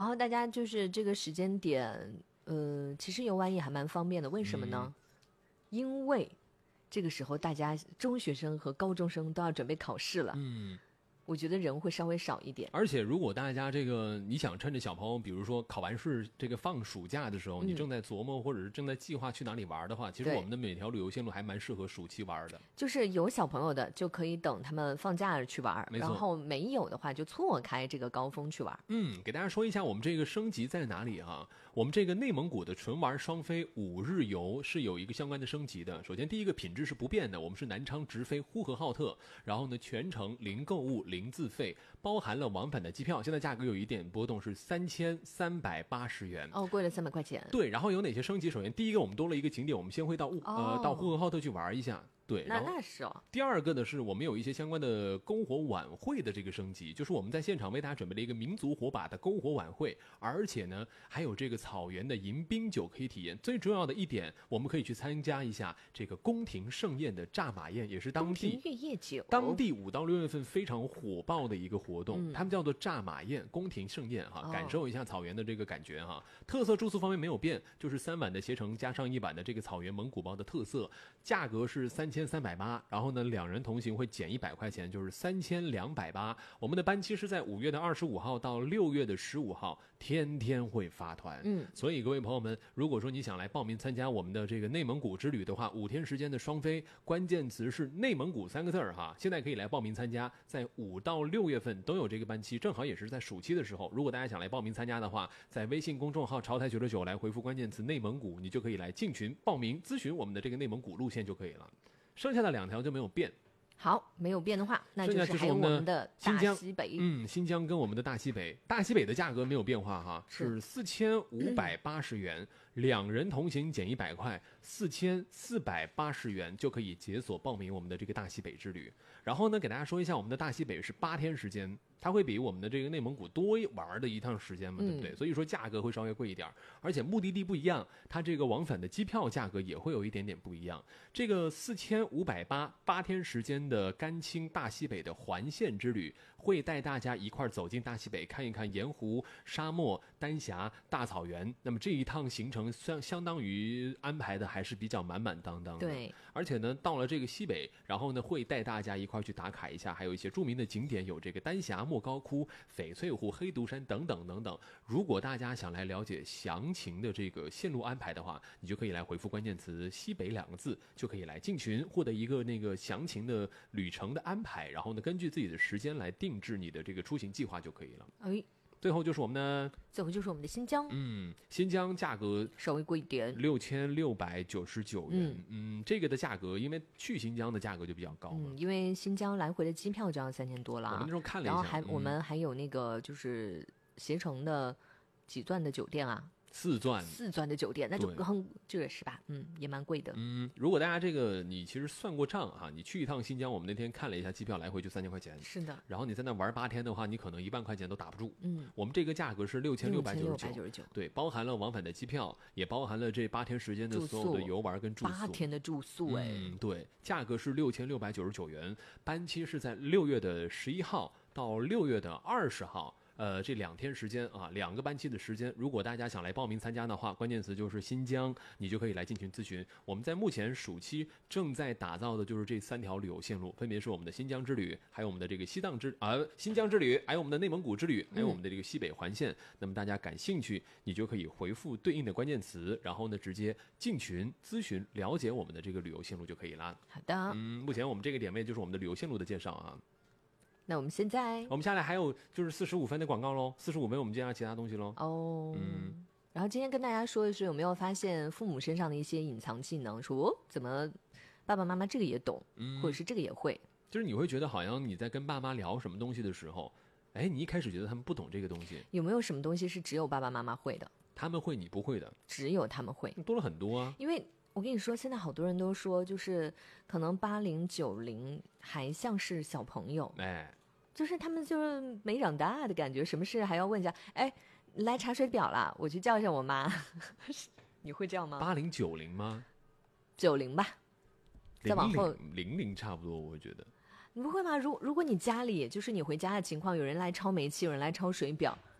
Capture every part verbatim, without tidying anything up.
后大家就是这个时间点，呃，其实游玩也还蛮方便的。为什么呢？嗯、因为这个时候大家中学生和高中生都要准备考试了。 嗯。 我觉得人会稍微少一点， 而且如果大家这个你想趁着小朋友，比如说考完试这个放暑假的时候，嗯、你正在琢磨或者是正在计划去哪里玩的话，其实我们的每条旅游线路还蛮适合暑期玩的。 就是有小朋友的就可以等他们放假去玩，然后没有的话就错开这个高峰去玩。 嗯，给大家说一下我们这个升级在哪里哈。我们这个内蒙古的纯玩双飞五日游是有一个相关的升级的。首先第一个品质是不变的，我们是南昌直飞呼和浩特，然后呢全程零购物零自费。包含了往返的机票，现在价格有一点波动，是三千三百八十元。 哦，贵了三百块钱。 对，然后有哪些升级？首先，第一个我们多了一个景点，我们先会到乌、哦、呃到呼和浩特去玩一下。对， 那那是哦。 第二个呢，是我们有一些相关的篝火晚会的这个升级，就是我们在现场为大家准备了一个民族火把的篝火晚会，而且呢，还有这个草原的迎宾酒可以体验。最重要的一点，我们可以去参加一下这个宫廷盛宴的炸马宴，也是当地宫廷月夜酒， 当地五到六月份非常火爆的一个活动，嗯、他们叫做炸马宴、宫廷盛宴哈，感受一下草原的这个感觉哈。特色住宿方面没有变，就是三晚的携程加上一晚的这个草原蒙古包的特色，价格是三千三百八。然后呢，两人同行会减一百块钱，就是三千两百八。我们的班期是在五月的二十五号到六月的十五号，天天会发团。 嗯， 所以各位朋友们，如果说你想来报名参加我们的这个内蒙古之旅的话，五天时间的双飞，关键词是内蒙古三个字儿哈。现在可以来报名参加，在五到六月份都有这个班期，正好也是在暑期的时候。如果大家想来报名参加的话，在微信公众号潮台九六九来回复关键词内蒙古，你就可以来进群报名咨询我们的这个内蒙古路线就可以了。剩下的两条就没有变。 好，没有变的话，那就是还有我们的大西北。 嗯，新疆跟我们的大西北，大西北的价格没有变化哈，是四千五百八十元，嗯、两人同行减一百块，四千四百八十元就可以解锁报名我们的这个大西北之旅。然后呢，给大家说一下，我们的大西北是八天时间。它会比我们的这个内蒙古多玩的一趟时间嘛，对不对？嗯、所以说价格会稍微贵一点，而且目的地不一样，它这个往返的机票价格也会有一点点不一样。这个四千五百八八天时间的甘青大西北的环线之旅，会带大家一块走进大西北，看一看盐湖、沙漠、丹霞、大草原。那么这一趟行程相相当于安排的还是比较满满当当的。 对， 而且呢，到了这个西北，然后呢会带大家一块去打卡一下，还有一些著名的景点，有这个丹霞。莫高窟、翡翠湖、黑毒山等等等等。如果大家想来了解详情的这个线路安排的话，你就可以来回复关键词西北两个字，就可以来进群获得一个那个详情的旅程的安排，然后呢根据自己的时间来定制你的这个出行计划就可以了。 哎， 最后就是我们的， 最后就是我们的新疆。 嗯，新疆价格稍微贵一点， 六千六百九十九元。嗯, 嗯，这个的价格，因为去新疆的价格就比较高嘛。 嗯，因为新疆来回的机票就要三千多了。 我们那时候看了一下， 然后还、 嗯、 我们还有那个就是携程的几钻的酒店啊。 四钻四钻的酒店，那就更这个是吧？嗯，也蛮贵的。 嗯，如果大家这个你其实算过账哈，你去一趟新疆，我们那天看了一下机票，来回就三千块钱。 是的。 然后你在那玩八天的话，你可能一万块钱都打不住。 嗯， 我们这个价格是六千六百九十九， 对，包含了往返的机票，也包含了这八天时间的所有的游玩跟住宿。 八天的住宿，哎， 嗯，对，价格是六千六百九十九元，班期是在六月的十一号到六月的二十号。呃，这两天时间啊，两个班期的时间，如果大家想来报名参加的话，关键词就是新疆，你就可以来进群咨询。我们在目前暑期正在打造的就是这三条旅游线路，分别是我们的新疆之旅，还有我们的这个西藏之啊、呃、新疆之旅，还有我们的内蒙古之旅，还有我们的这个西北环线。嗯、那么大家感兴趣，你就可以回复对应的关键词，然后呢直接进群咨询了解我们的这个旅游线路就可以了。 好的， 嗯，目前我们这个点位就是我们的旅游线路的介绍啊。 那我们现在， 我们下来还有就是四十五分的广告喽，四十五分我们接下其他东西喽。 哦，嗯，然后今天跟大家说的是，有没有发现父母身上的一些隐藏技能？说、哦、怎么爸爸妈妈这个也懂，嗯、或者是这个也会？ 就是你会觉得好像你在跟爸妈聊什么东西的时候，哎，你一开始觉得他们不懂这个东西， 有没有什么东西是只有爸爸妈妈会的？ 他们会，你不会的， 只有他们会， 多了很多啊。 因为我跟你说，现在好多人都说，就是可能八零九零还像是小朋友， 哎。 就是他们就是没长大的感觉，什么事还要问一下，哎，来查水表了，我去叫一下我妈。你会这样吗？ 八零九零吗？ 九零吧，再往后零零差不多，我觉得。 你不会吗？如如果你家里就是你回家的情况，有人来抄煤气，有人来抄水表，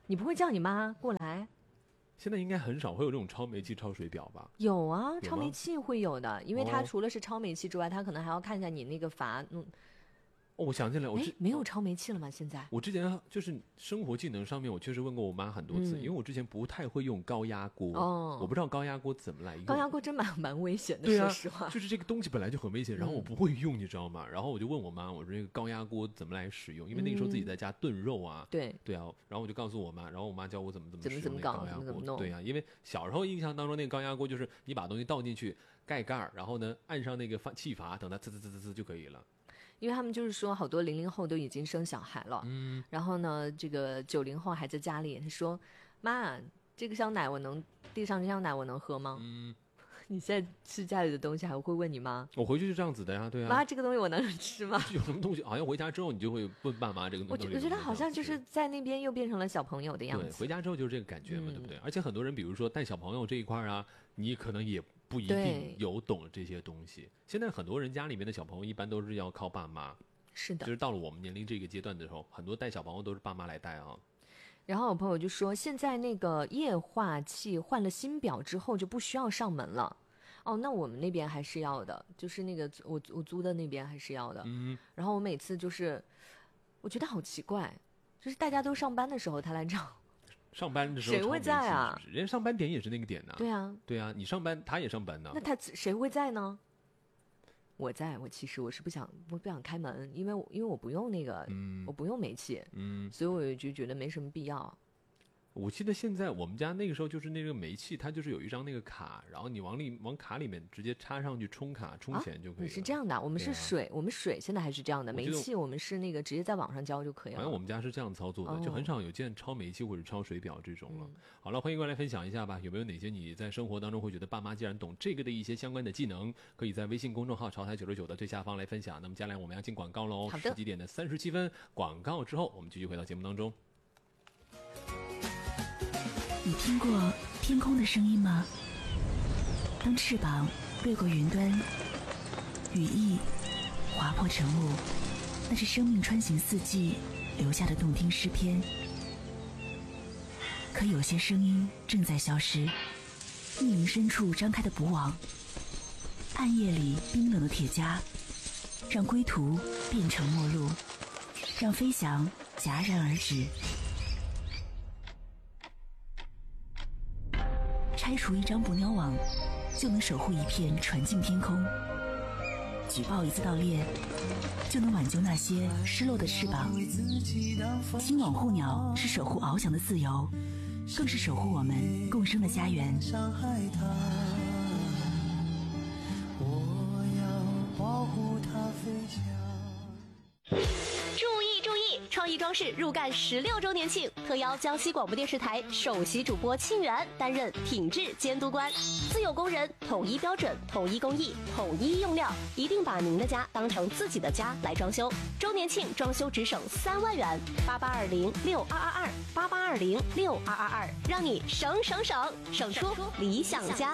你不会叫你妈过来？ 现在应该很少会有这种超煤气、超水表吧？ 有啊， 有超煤气会有的，因为它哦除了是超煤气之外，它可能还要看一下你那个阀。嗯， 哦，我想起来，我哎之， 没有超煤气了吗？现在？ 我之前就是生活技能上面，我确实问过我妈很多次， 嗯因为我之前不太会用高压锅， 哦我不知道高压锅怎么来用。 高压锅真蛮蛮危险的， 对啊说实话。 就是这个东西本来就很危险，然后我嗯不会用，你知道吗？然后我就问我妈，我说这个高压锅怎么来使用？因为那个时候自己在家炖肉啊， 对， 对啊，然后我就告诉我妈，然后我妈教我怎么怎么怎么使怎么搞用那个高压锅。 怎么怎么弄对啊，因为小时候印象当中那个高压锅就是你把东西倒进去，盖盖儿，然后呢按上那个发气阀，等它呲呲呲呲呲就可以了。 因为他们就是说，好多零零后都已经生小孩了， 嗯， 然后呢，这个九零后还在家里，他说：“妈，这个箱奶我能地上这箱奶我能喝吗？” 嗯， 你现在吃家里的东西还会问你妈？ 我回去是这样子的呀，对啊。 妈，这个东西我能吃吗？ 有什么东西？好像回家之后你就会问爸妈这个东西。 我觉我觉得好像就是在那边又变成了小朋友的样对， 子。 回家之后就是这个感觉嘛， 嗯对不对？而且很多人，比如说带小朋友这一块啊，你可能也不一定对有懂这些东西。现在很多人家里面的小朋友一般都是要靠爸妈， 是的就。是到了我们年龄这个阶段的时候，很多带小朋友都是爸妈来带啊。 然后我朋友就说，现在那个液化气换了新表之后就不需要上门了。哦，那我们那边还是要的，就是那个我我租的那边还是要的。 嗯， 然后我每次就是，我觉得好奇怪，就是大家都上班的时候他来找。 上班的时候谁会超没劲在啊是不是人家上班点也是那个点呐。 对啊， 对啊，你上班他也上班呢那。他谁会在呢？我在，我其实我是不想，我不想开门，因为我因为我不用那个， 嗯我不用煤气， 嗯， 所以我就觉得没什么必要。 我记得现在我们家那个时候就是那个煤气，它就是有一张那个卡，然后你往里往卡里面直接插上去充卡充钱就可以了。 你是这样的，我们是对啊水，我们水现在还是这样的， 我记得煤气我们是那个直接在网上交就可以了。 好像我们家是这样操作的， 哦就很少有见超煤气或者超水表这种了。 嗯好了，欢迎过来分享一下吧，有没有哪些你在生活当中会觉得爸妈既然懂这个的一些相关的技能，可以在微信公众号“潮台九十九”的最下方来分享。那么接下来我们要进广告喽， 好的十几点的三十七分，广告之后我们继续回到节目当中。 你听过天空的声音吗？当翅膀掠过云端，羽翼划破晨雾，那是生命穿行四季留下的动听诗篇。可有些声音正在消失，密林深处张开的捕网，暗夜里冰冷的铁枷，让归途变成陌路，让飞翔戛然而止。拆除一张捕鸟网，就能守护一片纯净天空；举报一次盗猎，就能挽救那些失落的翅膀。金网护鸟是守护翱翔的自由，更是守护我们共生的家园。 我要保护它飞翔。 注意注意！创意装饰入干十六周年庆，特邀江西广播电视台首席主播庆元担任品质监督官。自有工人，统一标准，统一工艺，统一用料，一定把您的家当成自己的家来装修。周年庆装修只省三万元，八八二零六二二二，八八二零六二二二，让你省省省，省出理想家。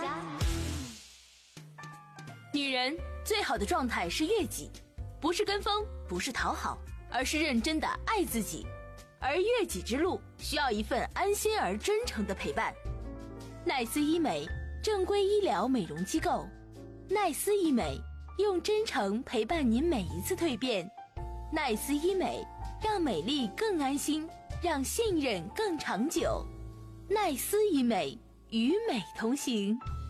女人最好的状态是悦己，不是跟风，不是讨好，而是认真的爱自己。而悦己之路需要一份安心而真诚的陪伴。奈斯医美，正规医疗美容机构。奈斯医美，用真诚陪伴您每一次蜕变。奈斯医美，让美丽更安心，让信任更长久。奈斯医美，与美同行。